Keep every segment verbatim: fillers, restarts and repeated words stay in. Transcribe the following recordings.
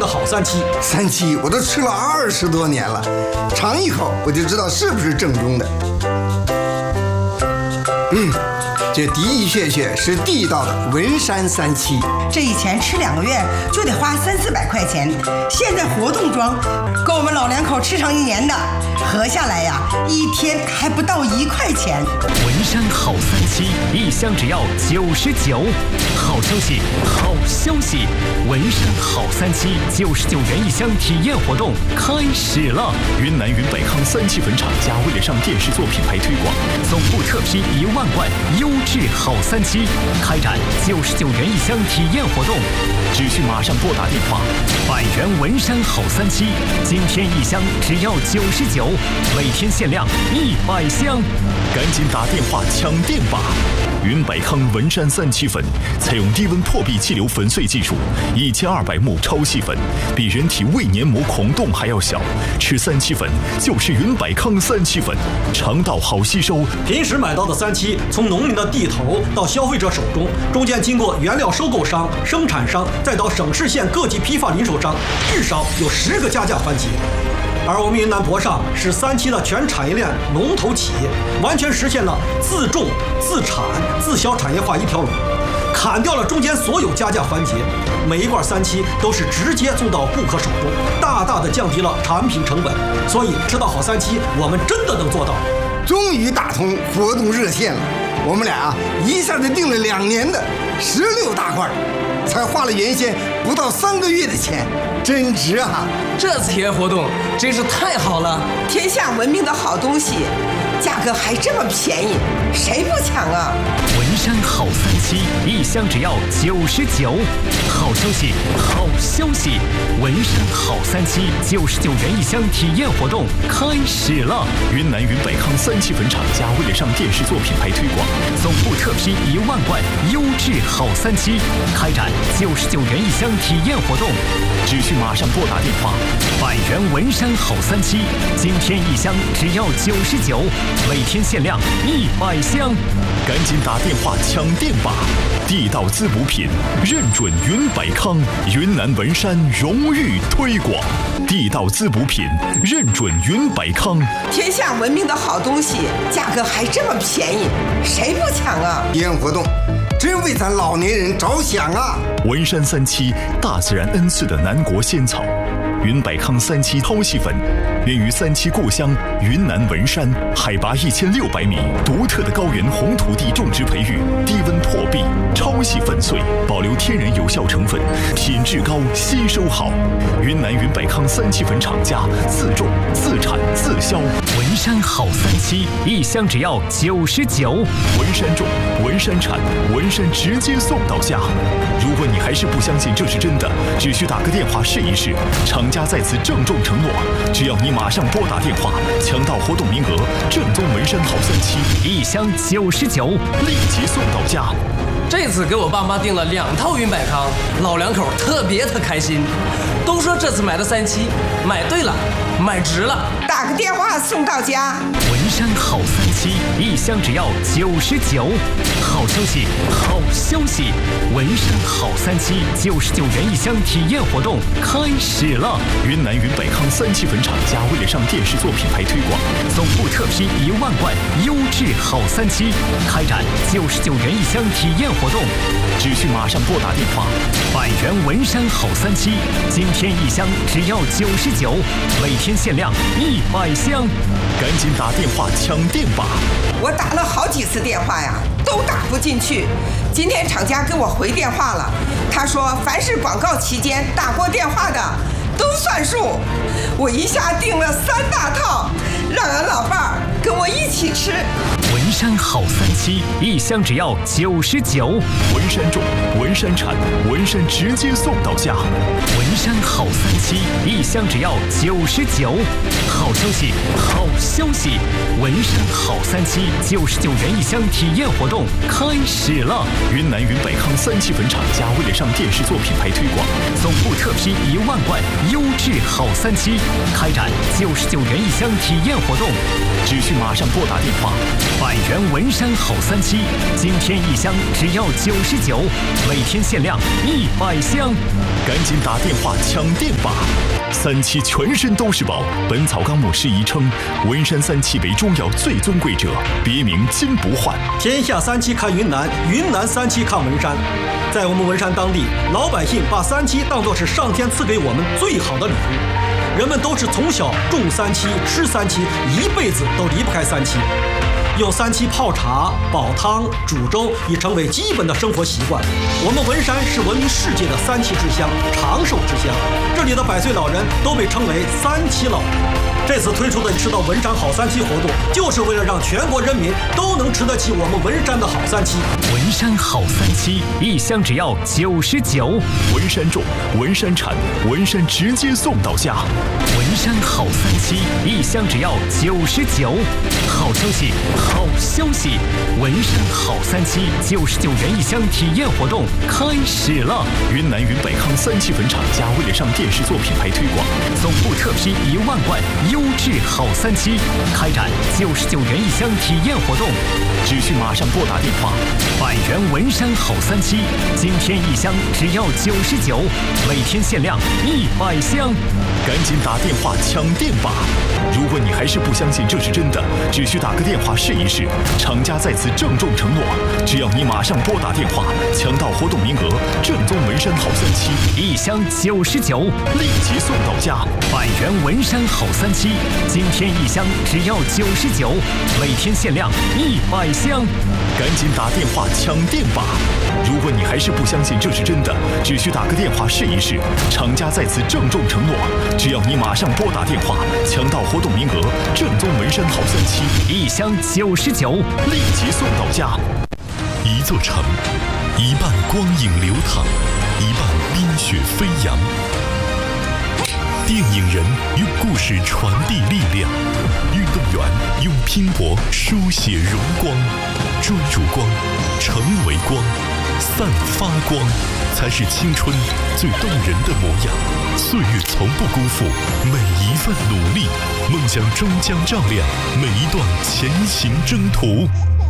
的好三七。 三七我都吃了二十多年了，尝一口我就知道是不是正宗的。嗯，这的的确确是地道的文山三七。 这以前吃两个月就得花三四百块钱，现在活动装，够我们老两口吃上一年的，合下来呀，一天还不到一块钱。 文山好三七，一箱只要九十九。好消息，好消息！文山好三七，九十九元一箱体验活动开始了。 云南云百康三七粉厂家为了上电视做品牌推广， 总部特批一万罐优质好三七，开展九十九元一箱体验活动， 只需马上拨打电话。 百元文山好三七，今天一箱只要九十九，每天限量一百箱， 赶紧打电话抢店吧！云百康文山三七粉采用低温破壁气流粉碎技术，一千二百目超细粉，比人体胃黏膜孔洞还要小。吃三七粉就是云百康三七粉，肠道好吸收。 平时买到的三七，从农民的地头到消费者手中，中间经过原料收购商、生产商，再到省市县各级批发零售商，至少有十个加价环节。而我们云南博尚是三七的全产业链龙头企业，完全实现了自种、自产、自销产业化一条龙，砍掉了中间所有加价环节，每一罐三七都是直接送到顾客手中，大大的降低了产品成本。所以吃到好三七，我们真的能做到。 终于打通活动热线了，我们俩啊一下子订了两年的十六大罐，才花了原先不到三个月的钱，真值啊！ 这次体验活动真是太好了， 天下闻名的好东西，价格还这么便宜，谁不抢啊？ 文山好三七，一箱只要九十九。好消息，好消息！文山好三七，九十九元一箱体验活动开始了。 云南云百康三七粉厂家为了上电视做品牌推广， 总部特批一万罐优质好三七，开展九十九元一箱体验活动， 只需马上拨打电话。 百元文山好三七，今天一箱只要九十九，每天限量一百箱， 赶紧打电话抢店吧！地道滋补品认准云百康，云南文山荣誉推广。地道滋补品认准云百康， 天下闻名的好东西，价格还这么便宜，谁不抢啊？ 体验活动真为咱老年人着想啊！ 文山三七，大自然恩赐的南国仙草。云百康三七超细粉，源于三七故乡云南文山，海拔一千六百米，独特的高原红土地种植培育，低温破壁，超细粉碎，保留天然有效成分，品质高，吸收好。云南云百康三七粉厂家自种、自产、自销。 文山好三七，一箱只要九十九。 文山种，文山产，文山直接送到家。如果你还是不相信这是真的，只需打个电话试一试。厂家在此郑重承诺，只要你马上拨打电话，抢到活动名额，正宗文山好三七， 一箱九十九， 立即送到家。 这次给我爸妈订了两套云百康，老两口特别特开心，都说这次买的三七买对了，买值了。 打个电话送到家。 文山好三七，一箱只要九十九。好消息，好消息！文山好三七，九十九元一箱体验活动开始了。 云南云百康三七粉厂家为了上电视做品牌推广， 总部特批一万罐优质好三七，开展九十九元一箱体验活动， 只需马上拨打电话。 百元文山好三七，今天一箱只要九十九，每天限量一百箱， 赶紧打电话抢店吧！ 我打了好几次电话呀，都打不进去。今天厂家给我回电话了，他说凡是广告期间打过电话的都算数。我一下订了三大套，让俺老伴儿跟我一起吃。 文山好三七，一箱只要九十九。 文山种，文山产，文山直接送到家。 文山好三七。 七，一箱只要九十九。好消息，好消息！文山好三七九十九元一箱体验活动开始了。 云南云百康三七粉厂家为了上电视做品牌推广， 总部特批一万罐优质好三七，开展九十九元一箱体验活动， 只需马上拨打电话。 百元文山好三七，今天一箱只要九十九，每天限量一百箱， 赶紧打电话抢店吧！三七全身都是宝，《本草纲目》适宜称文山三七为中药最尊贵者，别名金不换。 天下三七看云南，云南三七看文山。在我们文山当地，老百姓把三七当作是上天赐给我们最好的礼物。人们都是从小种三七、吃三七，一辈子都离不开三七。用三七泡茶、煲汤、煮粥已成为基本的生活习惯。我们文山是闻名世界的三七之乡、长寿之乡，这里的百岁老人都被称为三七老人。这次推出的吃到文山好三七活动，就是为了让全国人民都能吃得起我们文山的好三七。 文山好三七，一箱只要九十九。 文山种，文山产，文山直接送到家。 文山好三七，一箱只要九十九。好消息，好消息！文山好三七九十九元一箱体验活动开始了。 云南云百康三七粉厂家为了上电视做品牌推广， 总部特批一万罐优质好三七，开展九十九元一箱体验活动， 只需马上拨打电话。 百元文山好三七，今天一箱只要九十九，每天限量一百箱， 赶紧打电话抢店吧！如果你还是不相信这是真的，只需打个电话试一试。厂家在此郑重承诺，只要你马上拨打电话，抢到活动名额，正宗文山好三七一箱九十九， 立即送到家。 百元文山好三七，今天一箱只要九十九，每天限量一百箱， 赶紧打电话抢店吧！如果你还是不相信这是真的，只需打个电话试一试。厂家在此郑重承诺，只要你马上拨打电话，抢到活动名额，正宗文山好三七一箱九十九， 立即送到家。 一座城，一半光影流淌，一半冰雪飞扬。电影人用故事传递力量，运动员用拼搏书写荣光。专注光，成为光，散发光，才是青春最动人的模样。岁月从不辜负每一份努力，梦想终将照亮每一段前行征途。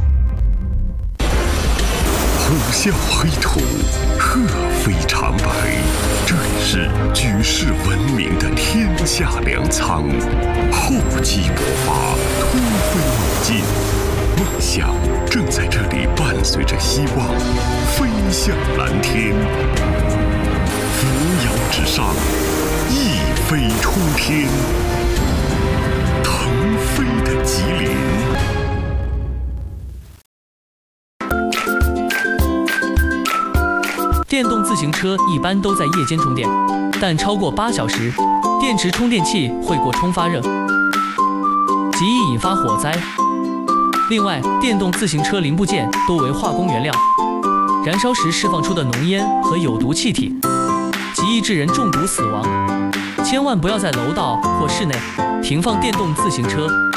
虎啸黑土，鹤飞长白，这里是举世闻名的天下粮仓。厚积薄发，突飞猛进，梦想正在这里伴随着希望飞向蓝天。扶摇直上，一飞冲天，腾飞的吉林。 电动自行车一般都在夜间充电，但超过八小时，电池充电器会过充发热，极易引发火灾。另外，电动自行车零部件多为化工原料，燃烧时释放出的浓烟和有毒气体，极易致人中毒死亡。千万不要在楼道或室内停放电动自行车，